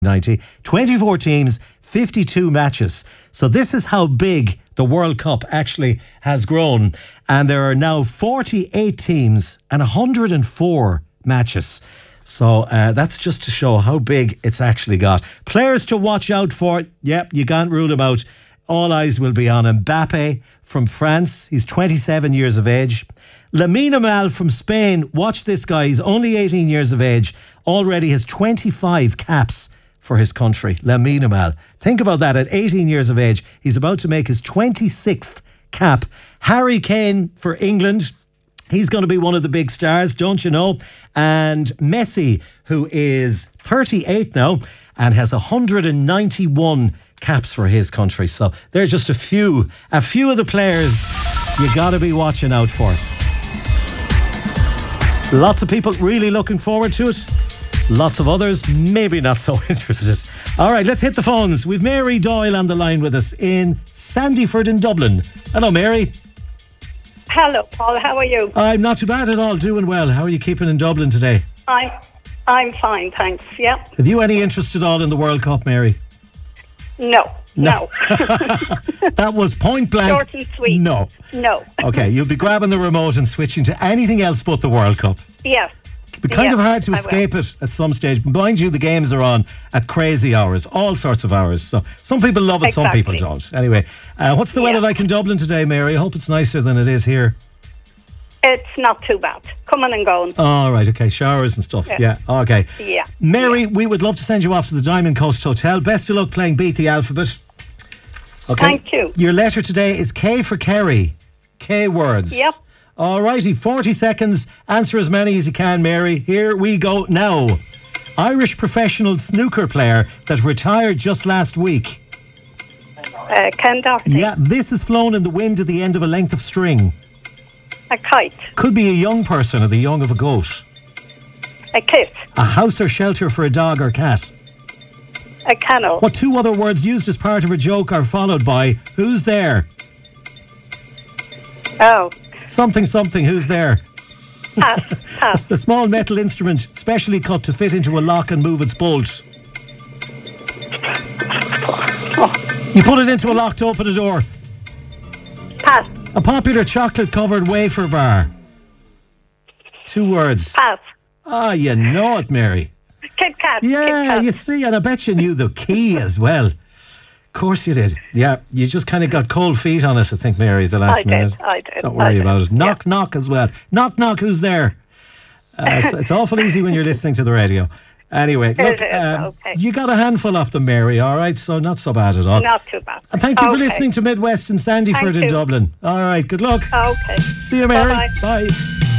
90. 24 teams, 52 matches. So this is how big the World Cup actually has grown. And there are now 48 teams and 104 matches. So that's just to show how big it's actually got. Players to watch out for. Yep, you can't rule them out. All eyes will be on Mbappe from France. He's 27 years of age. Lamine Yamal from Spain. Watch this guy. He's only 18 years of age. Already has 25 caps for his country. Lamine Yamal. Think about that. At 18 years of age, he's about to make his 26th cap. Harry Kane for England. He's going to be one of the big stars, don't you know? And Messi, who is 38 now and has 191 caps for his country. So they're just a few of the players you got to be watching out for. Lots of people really looking forward to it. Lots of others maybe not so interested. All right, let's hit the phones. We've Mary Doyle on the line with us in Sandyford in Dublin. Hello, Mary. Hello, Paul. How are you? I'm not too bad at all. Doing well. How are you keeping in Dublin today? I'm fine, thanks. Yeah. Have you any interest at all in the World Cup, Mary? No. That was point blank. Short and sweet. No. Okay, you'll be grabbing the remote and switching to anything else but the World Cup. Yes. It'll be kind of hard to escape it at some stage. Mind you, the games are on at crazy hours, all sorts of hours. So some people love it, Exactly. some people don't. Anyway, what's the weather like in Dublin today, Mary? I hope it's nicer than it is here. It's not too bad. Coming and going. All right, okay, showers and stuff. Yeah, okay. Yeah. Mary, we would love to send you off to the Diamond Coast Hotel. Best of luck playing Beat the Alphabet. Okay. Thank you. Your letter today is K for Kerry. K words. Yep. All righty, 40 seconds. Answer as many as you can, Mary. Here we go now. Irish professional snooker player that retired just last week. Ken Doherty. Yeah, this is flown in the wind at the end of a length of string. A kite. Could be a young person or the young of a goat. A kit. A house or shelter for a dog or cat. A kennel. What two other words used as part of a joke are followed by who's there? Oh. Something, who's there? Pass. A small metal instrument specially cut to fit into a lock and move its bolt. You put it into a lock to open a door. Pass. A popular chocolate-covered wafer bar. 2 words. Pass. Ah, you know it, Mary. Kit Kat. Yeah, Kit Kat. you see, and I bet you knew the key as well. Of course you did. Yeah, you just kind of got cold feet on us, I think, Mary, the last minute. I did. Don't worry about it. Knock as well. Knock, who's there? So it's awful easy when you're listening to the radio. Anyway, look, okay. You got a handful of them, Mary, all right? So not so bad at all. Not too bad. And thank you for listening to Midwest and Sandyford Thank in you. Dublin. All right, good luck. Okay. See you, Mary. Bye-bye. Bye.